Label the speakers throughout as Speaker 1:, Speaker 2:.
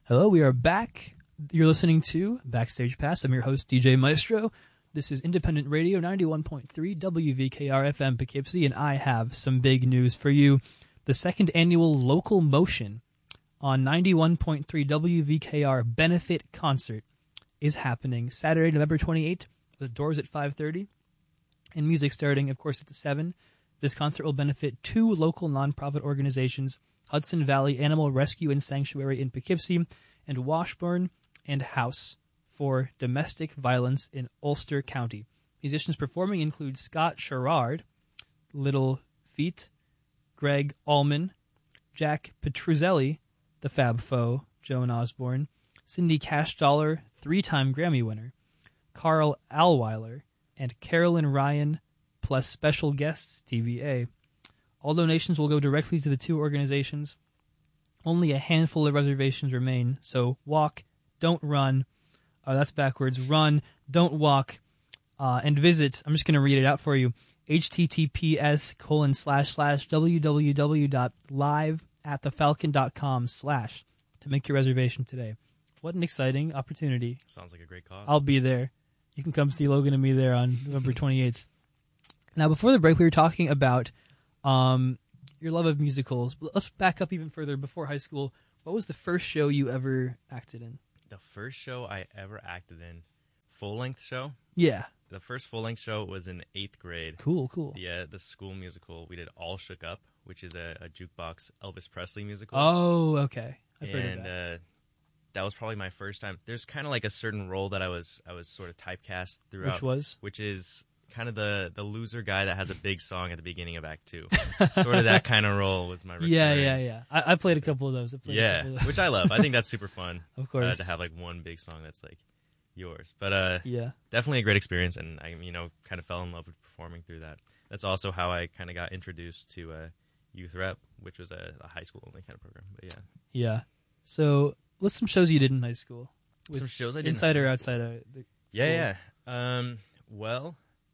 Speaker 1: Hello, we are back. You're listening to Backstage Pass. I'm your host, DJ Maestro. This is Independent Radio 91.3 WVKR FM Poughkeepsie, and I have some big news for you. The second annual Local Motion on 91.3 WVKR Benefit Concert is happening Saturday, November 28th. The doors at 5:30 and music starting, of course, at 7. This concert will benefit 2 local nonprofit organizations, Hudson Valley Animal Rescue and Sanctuary in Poughkeepsie, and Washburn and House for domestic violence in Ulster County. Musicians performing include Scott Sherrard, Little Feat, Greg Allman, Jack Petruzzelli, the Fab Four, Joan Osborne, Cindy Cashdollar, 3-time Grammy winner, Carl Alweiler, and Carolyn Ryan, plus special guests, TVA. All donations will go directly to the 2 organizations. Only a handful of reservations remain, so walk, don't run. That's backwards. Run, don't walk, and visit. I'm just going to read it out for you. https://www.liveatthefalcon.com/ to make your reservation today. What an exciting opportunity.
Speaker 2: Sounds like a great cause.
Speaker 1: I'll be there. You can come see Logan and me there on November 28th. Now, before the break, we were talking about your love of musicals. Let's back up even further. Before high school, what was the first show you ever acted in?
Speaker 2: The first show I ever acted in, full-length show?
Speaker 1: Yeah.
Speaker 2: The first full-length show was in 8th grade.
Speaker 1: Cool.
Speaker 2: The school musical. We did All Shook Up, which is a jukebox Elvis Presley musical.
Speaker 1: Oh, okay. I've heard of that.
Speaker 2: And that was probably my first time. There's kind of like a certain role that I was sort of typecast throughout.
Speaker 1: Which was?
Speaker 2: Which is kind of the loser guy that has a big song at the beginning of Act 2. Sort of that kind of role was my recurring.
Speaker 1: Yeah. I played a couple of those.
Speaker 2: Which I love. I think that's super fun.
Speaker 1: Of course.
Speaker 2: To have like one big song that's like yours. But
Speaker 1: yeah,
Speaker 2: definitely a great experience, and I kind of fell in love with performing through that. That's also how I kind of got introduced to Youth Rep, which was a high school only kind of program. But
Speaker 1: yeah. So list some shows you did in high school.
Speaker 2: Some shows I did
Speaker 1: inside or outside of the school.
Speaker 2: Yeah. Well,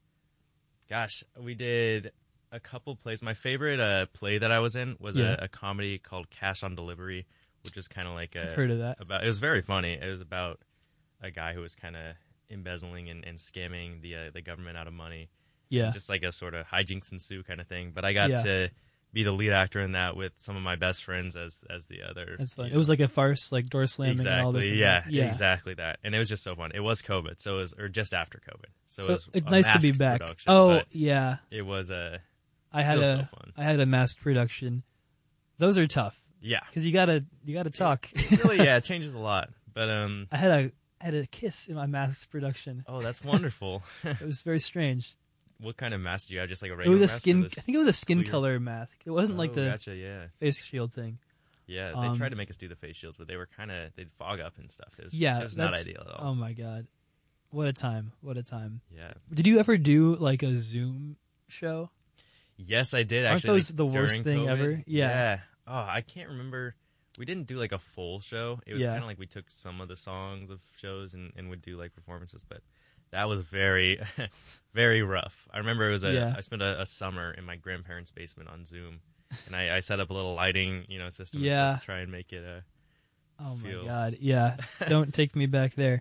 Speaker 2: gosh, we did a couple plays. My favorite play that I was in was a comedy called Cash on Delivery, which is kind of like
Speaker 1: I've heard of that.
Speaker 2: It was very funny. It was about a guy who was kind of embezzling and scamming the government out of money.
Speaker 1: Yeah.
Speaker 2: Just like a sort of hijinks ensue kind of thing. But I got to be the lead actor in that with some of my best friends as the other.
Speaker 1: That's fun. It was like a farce, like door slamming and all this.
Speaker 2: Yeah, exactly that. And it was just so fun. It was COVID, or just after COVID. So it was
Speaker 1: it's nice to be back. Yeah.
Speaker 2: It was so fun.
Speaker 1: I had a masked production. Those are tough.
Speaker 2: Yeah.
Speaker 1: Because you gotta talk.
Speaker 2: It really, it changes a lot. But
Speaker 1: I had a kiss in my masked production.
Speaker 2: Oh, that's wonderful.
Speaker 1: It was very strange.
Speaker 2: What kind of mask do you have? Just like a regular
Speaker 1: mask?
Speaker 2: I
Speaker 1: think it was a skin color mask. It wasn't like the face shield thing.
Speaker 2: Yeah, they tried to make us do the face shields, but they'd fog up and stuff. It was not ideal at all.
Speaker 1: Oh my God. What a time.
Speaker 2: Yeah.
Speaker 1: Did you ever do like a Zoom show?
Speaker 2: Yes, I did.
Speaker 1: Aren't
Speaker 2: actually,
Speaker 1: those the worst thing
Speaker 2: COVID.
Speaker 1: ever? Yeah.
Speaker 2: Oh, I can't remember. We didn't do like a full show. It was kind of like we took some of the songs of shows and would do like performances, but that was very, very rough. I remember it was I spent a summer in my grandparents' basement on Zoom, and I set up a little lighting, system to try and make it
Speaker 1: Oh
Speaker 2: feel.
Speaker 1: My God! Yeah, don't take me back there.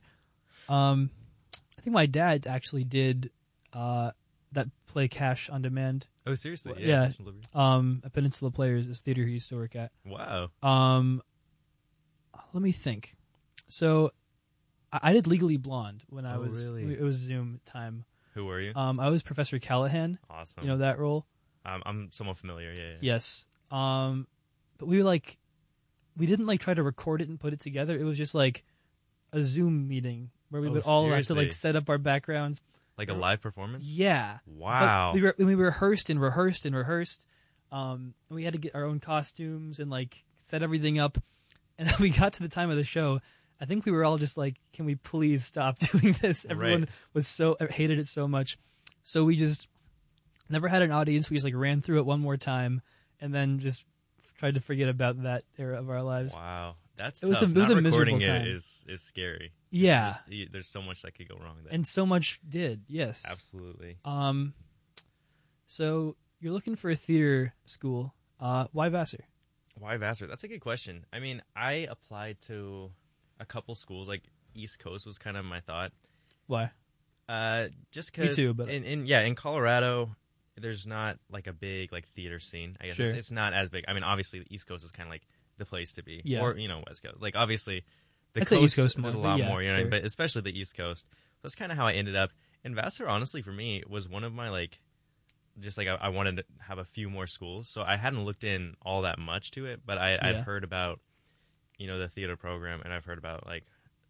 Speaker 1: I think my dad actually did that play Cash on Demand.
Speaker 2: Oh, seriously?
Speaker 1: Yeah. At Peninsula Players, this theater he used to work at.
Speaker 2: Wow.
Speaker 1: Let me think. So, I did Legally Blonde when I was.
Speaker 2: Really?
Speaker 1: It was Zoom time.
Speaker 2: Who were you?
Speaker 1: I was Professor Callahan.
Speaker 2: Awesome.
Speaker 1: You know that role?
Speaker 2: I'm somewhat familiar. Yeah.
Speaker 1: Yes. But we didn't try to record it and put it together. It was just like a Zoom meeting where we would all have to set up our backgrounds.
Speaker 2: Like a live performance?
Speaker 1: Yeah.
Speaker 2: Wow.
Speaker 1: But we rehearsed and rehearsed and rehearsed. And we had to get our own costumes and set everything up. And then we got to the time of the show. I think we were all just like, can we please stop doing this? Everyone hated it so much. So we just never had an audience. We just ran through it one more time and then just tried to forget about that era of our lives.
Speaker 2: Wow. Tough.
Speaker 1: It was a miserable time.
Speaker 2: It is scary.
Speaker 1: Yeah.
Speaker 2: There's so much that could go wrong there.
Speaker 1: And so much did, yes.
Speaker 2: Absolutely.
Speaker 1: So you're looking for a theater school. Why Vassar?
Speaker 2: Why Vassar? That's a good question. I mean, I applied to a couple schools. Like East Coast was kind of my thought.
Speaker 1: Why?
Speaker 2: Just because
Speaker 1: Me too, but
Speaker 2: in Colorado, there's not like a big like theater scene. I guess
Speaker 1: sure.
Speaker 2: it's not as big. I mean, obviously the East Coast is kind of like the place to be,
Speaker 1: yeah.
Speaker 2: or West Coast. Like obviously,
Speaker 1: I'd say East Coast
Speaker 2: there's a lot more, sure. But especially the East Coast. That's kind of how I ended up. And Vassar, honestly, for me, was one of my like, just like I wanted to have a few more schools, so I hadn't looked in all that much to it. But I'd heard about, the theater program, and I've heard about like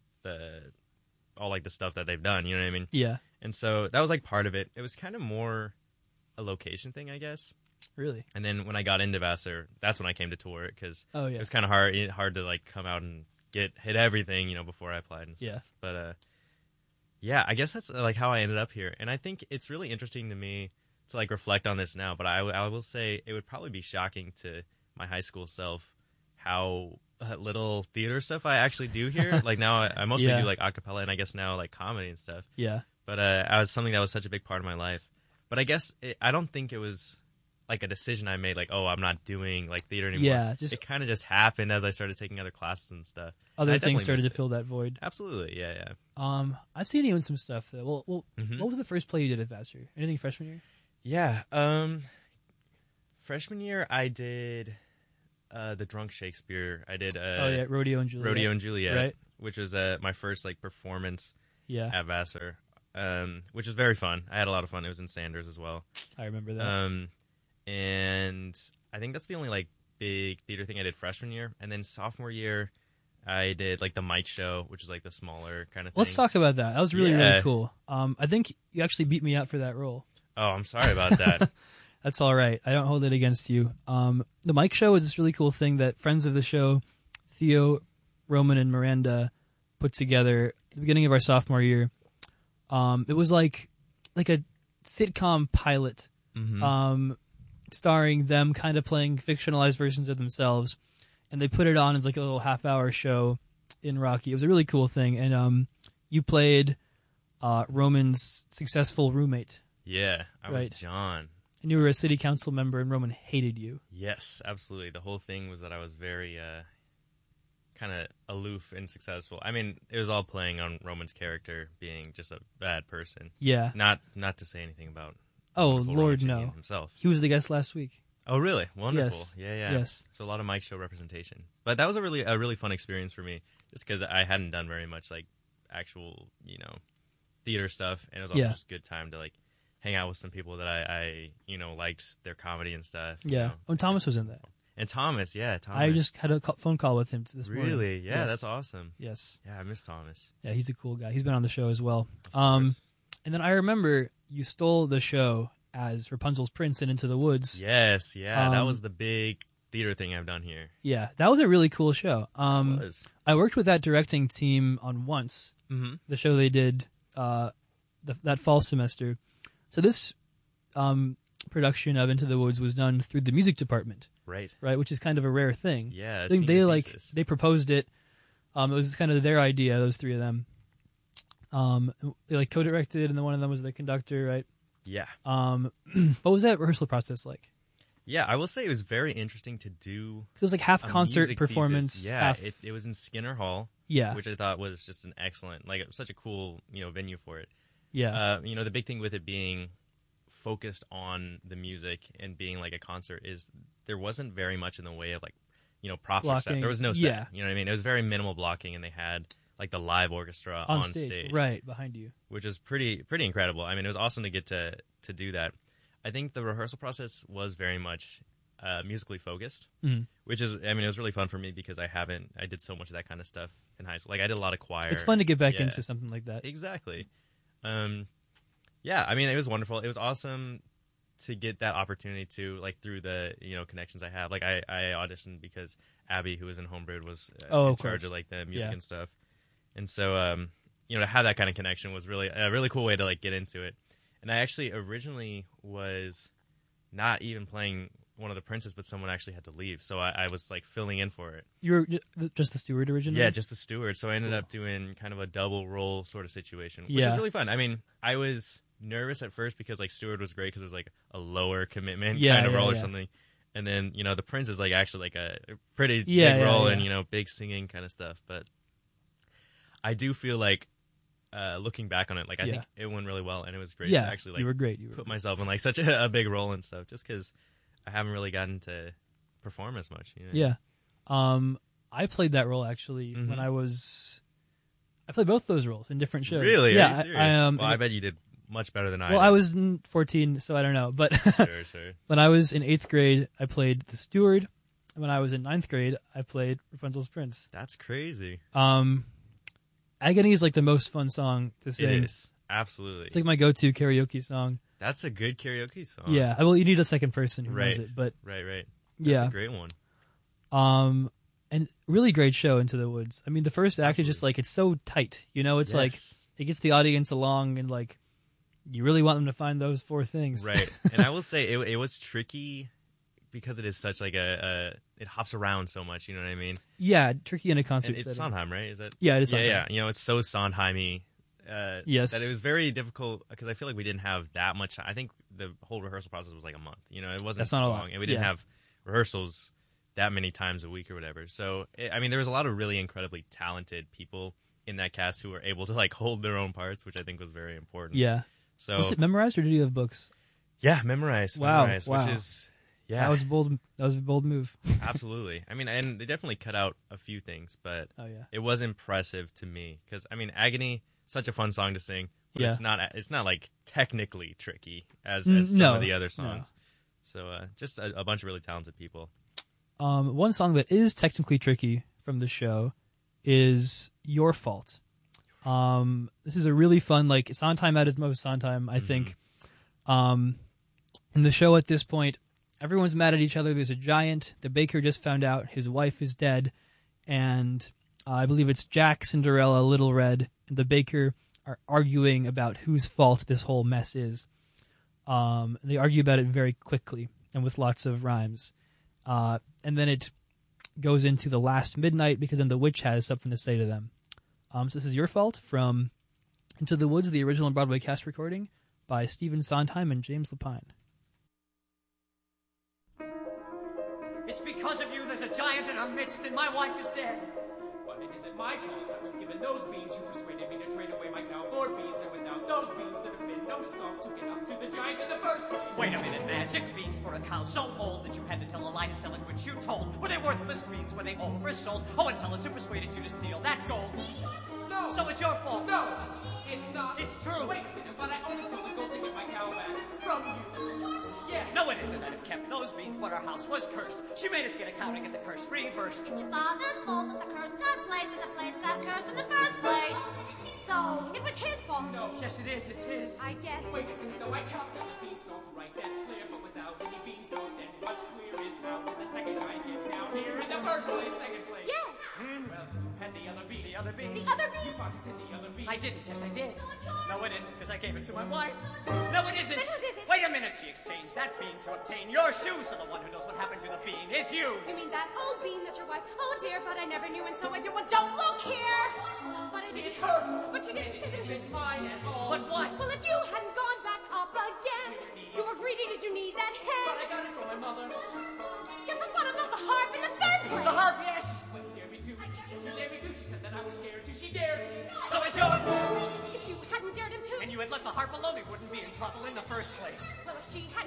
Speaker 2: all like the stuff that they've done. You know what I mean?
Speaker 1: Yeah.
Speaker 2: And so that was like part of it. It was kind of more a location thing, I guess.
Speaker 1: Really?
Speaker 2: And then when I got into Vassar, that's when I came to tour it because
Speaker 1: it
Speaker 2: was kind of hard to like come out and hit everything, before I applied and stuff.
Speaker 1: Yeah.
Speaker 2: But I guess that's like how I ended up here. And I think it's really interesting to me to like reflect on this now. But I will say it would probably be shocking to my high school self how little theater stuff I actually do here. Like now I mostly do like a cappella and I guess now like comedy and stuff.
Speaker 1: Yeah.
Speaker 2: But I was something that was such a big part of my life. But I guess I don't think it was like a decision I made, like, oh, I'm not doing like theater anymore.
Speaker 1: Yeah,
Speaker 2: it kind of just happened as I started taking other classes and stuff.
Speaker 1: Other things started to fill that void.
Speaker 2: Absolutely, yeah.
Speaker 1: I've seen you in some stuff though. Well, What was the first play you did at Vassar? Anything freshman year?
Speaker 2: Yeah, freshman year I did the Drunk Shakespeare. I did
Speaker 1: Rodeo and Juliet,
Speaker 2: right? Which was my first like performance at Vassar. Which was very fun. I had a lot of fun. It was in Sanders as well.
Speaker 1: I remember that.
Speaker 2: And I think that's the only like big theater thing I did freshman year. And then sophomore year, I did like the Mike Show, which is like the smaller kind of thing.
Speaker 1: Let's talk about that. That was really cool. I think you actually beat me out for that role.
Speaker 2: Oh, I'm sorry about that.
Speaker 1: That's all right. I don't hold it against you. The Mike Show is this really cool thing that friends of the show, Theo, Roman, and Miranda, put together at the beginning of our sophomore year. It was like a sitcom pilot, starring them kind of playing fictionalized versions of themselves, and they put it on as like a little half-hour show in Rocky. It was a really cool thing, and you played Roman's successful roommate.
Speaker 2: Yeah, I was John.
Speaker 1: And you were a city council member, and Roman hated you.
Speaker 2: Yes, absolutely. The whole thing was that I was very kind of aloof and successful. I mean, it was all playing on Roman's character being just a bad person.
Speaker 1: Yeah.
Speaker 2: Not to say anything about
Speaker 1: Lord, no.
Speaker 2: himself.
Speaker 1: He was the guest last week.
Speaker 2: Oh, really? Wonderful.
Speaker 1: Yes.
Speaker 2: Yeah.
Speaker 1: Yes.
Speaker 2: So a lot of Mike Show representation. But that was a really fun experience for me, just because I hadn't done very much like actual, theater stuff, and it was also just a good time to like hang out with some people that I liked their comedy and stuff.
Speaker 1: Yeah. And Thomas was in that.
Speaker 2: And Thomas.
Speaker 1: I just had a phone call with him this morning.
Speaker 2: Really? Yeah, yes. That's awesome.
Speaker 1: Yes.
Speaker 2: Yeah, I miss Thomas.
Speaker 1: Yeah, he's a cool guy. He's been on the show as well. And then I remember you stole the show as Rapunzel's prince in Into the Woods.
Speaker 2: Yes, yeah. That was the big theater thing I've done here.
Speaker 1: Yeah, that was a really cool show.
Speaker 2: It was.
Speaker 1: I worked with that directing team on Once, the show they did that fall semester. So this production of Into the Woods was done through the music department.
Speaker 2: Right,
Speaker 1: which is kind of a rare thing.
Speaker 2: Yeah,
Speaker 1: I think they proposed it. It was kind of their idea. Those three of them. They like co-directed, and then one of them was the conductor, right?
Speaker 2: Yeah.
Speaker 1: What was that rehearsal process like?
Speaker 2: Yeah, I will say it was very interesting to do.
Speaker 1: It was like half concert performance.
Speaker 2: Thesis. Yeah,
Speaker 1: half...
Speaker 2: it was in Skinner Hall.
Speaker 1: Yeah,
Speaker 2: which I thought was just an excellent, like, such a cool, venue for it.
Speaker 1: Yeah.
Speaker 2: The big thing with it being focused on the music and being like a concert is there wasn't very much in the way of like, props or set. There was no set.
Speaker 1: Yeah.
Speaker 2: You know what I mean? It was very minimal blocking, and they had like the live orchestra on stage,
Speaker 1: right behind you,
Speaker 2: which is pretty incredible. I mean, it was awesome to get to do that. I think the rehearsal process was very much musically focused, which is, I mean, it was really fun for me because I did so much of that kind of stuff in high school. Like I did a lot of choir.
Speaker 1: It's fun to get back into something like that.
Speaker 2: Exactly. Yeah, I mean, it was wonderful. It was awesome to get that opportunity to, like, through the, connections I have. Like, I auditioned because Abby, who was in Homebrewed, was in charge of, like, the music and stuff. And so, to have that kind of connection was really a really cool way to, like, get into it. And I actually originally was not even playing one of the princes, but someone actually had to leave. So I was, like, filling in for it.
Speaker 1: You were just the steward originally?
Speaker 2: Yeah, just the steward. So I ended up doing kind of a double role sort of situation, which is really fun. I mean, I was nervous at first because like steward was great because it was like a lower commitment kind of role or something, and then the prince is like actually like a pretty big role and big singing kind of stuff. But I do feel like looking back on it, like I think it went really well, and it was great
Speaker 1: to
Speaker 2: actually like
Speaker 1: you were great.
Speaker 2: put myself in like such a big role and stuff, just because I haven't really gotten to perform as much. You know?
Speaker 1: Yeah, I played that role actually when I played both those roles in different shows.
Speaker 2: Really?
Speaker 1: Yeah.
Speaker 2: I bet you did much better than I did.
Speaker 1: Well, I was 14, so I don't know. But
Speaker 2: sure.
Speaker 1: When I was in 8th grade, I played the steward. When I was in 9th grade, I played Rapunzel's prince.
Speaker 2: That's crazy.
Speaker 1: Agony is like the most fun song to sing.
Speaker 2: It is. Absolutely.
Speaker 1: It's like my go-to karaoke song.
Speaker 2: That's a good karaoke song.
Speaker 1: Yeah. Well, you need a second person who knows it. But
Speaker 2: Right. That's a great one.
Speaker 1: And really great show, Into the Woods. I mean, the first act is just like, it's so tight. You know, it's like, it gets the audience along and like, you really want them to find those 4 things.
Speaker 2: Right. And I will say it was tricky because it is such like it hops around so much, you know what I mean?
Speaker 1: Yeah, tricky in a concert
Speaker 2: and it's
Speaker 1: setting.
Speaker 2: Sondheim, right? Is it?
Speaker 1: Yeah, it is Sondheim.
Speaker 2: Yeah. You know, it's so Sondheim-y.
Speaker 1: Yes.
Speaker 2: That it was very difficult because I feel like we didn't have that much time. I think the whole rehearsal process was like a month. You know, it wasn't
Speaker 1: not
Speaker 2: long.
Speaker 1: a lot.
Speaker 2: And we didn't have rehearsals that many times a week or whatever. So, I mean, there was a lot of really incredibly talented people in that cast who were able to like hold their own parts, which I think was very important.
Speaker 1: Yeah.
Speaker 2: So
Speaker 1: was it memorized or did you have books?
Speaker 2: Yeah, memorized.
Speaker 1: Wow.
Speaker 2: Which is
Speaker 1: that was bold. That was a bold move.
Speaker 2: Absolutely. I mean, and they definitely cut out a few things, but it was impressive to me because I mean, Agony, such a fun song to sing, but it's not like technically tricky as some of the other songs. No. So just a bunch of really talented people.
Speaker 1: One song that is technically tricky from the show is Your Fault. This is a really fun, like, Sondheim at his most Sondheim, I think. In the show at this point, everyone's mad at each other. There's a giant. The baker just found out his wife is dead. And I believe it's Jack, Cinderella, Little Red, and the baker are arguing about whose fault this whole mess is. They argue about it very quickly and with lots of rhymes. And then it goes into the last midnight because then the witch has something to say to them. So this is Your Fault from Into the Woods, the original Broadway cast recording by Stephen Sondheim and James Lapine.
Speaker 3: It's because of you there's a giant in our midst and my wife is dead.
Speaker 4: But it isn't my fault I was given those beans. You persuaded me to trade away my cow for beans, and without those beans there'd have been no stomp to get up to the giant in the first place.
Speaker 3: Wait a minute, magic beans for a cow so old that you had to tell a lie to sell it, which you told. Were they worthless beans? Were they oversold? Oh, and tell us who persuaded you to steal that gold.
Speaker 4: No.
Speaker 3: So it's your fault.
Speaker 4: No, it's not.
Speaker 3: It's true.
Speaker 4: Wait a minute, but I only stole the gold to get my cow back from you. Yes.
Speaker 3: No, it isn't. I'd have kept those beans, but our house was cursed. She made us get a cow to get the curse reversed.
Speaker 5: It's your father's fault that the curse got placed and the place got cursed in the first place. So, it was his fault.
Speaker 4: No.
Speaker 3: Yes, it is. It's his.
Speaker 5: I guess.
Speaker 4: Wait a minute, though I chopped up the beanstalk, right, that's clear, but without any beanstalk, then what's clear is how did the second giant get down here in the first place, second place?
Speaker 5: Yes.
Speaker 4: Well, who had the other bean?
Speaker 3: The other bean.
Speaker 5: The other bean.
Speaker 4: You pocketed the other bean.
Speaker 3: I didn't. Yes, I did.
Speaker 5: So it's yours.
Speaker 3: No, it isn't, because I gave it to my wife. No, it isn't.
Speaker 5: Then whose is it?
Speaker 3: Wait a minute. She exchanged that bean to obtain your shoes, so the one who knows what happened to the bean is you.
Speaker 5: You mean that old bean that your wife? Oh dear, but I never knew, and so I do. Well, don't look here. But
Speaker 4: See, it's her.
Speaker 5: But she didn't say
Speaker 4: It
Speaker 5: this.
Speaker 4: isn't mine at all.
Speaker 3: But what?
Speaker 5: Well, if you hadn't gone back up again, you were greedy. Did you need that
Speaker 4: But I
Speaker 5: head?
Speaker 4: got it from my mother.
Speaker 5: Yes, but what about the harp in the third place?
Speaker 3: The harp, yes.
Speaker 4: Well, you dare me to. You dare me to. She said that I was scared too. She dared.
Speaker 3: So it's your fault.
Speaker 5: If you hadn't dared him to.
Speaker 3: And you had left the harp alone, we wouldn't be in trouble in the first place.
Speaker 5: Well, if she hadn't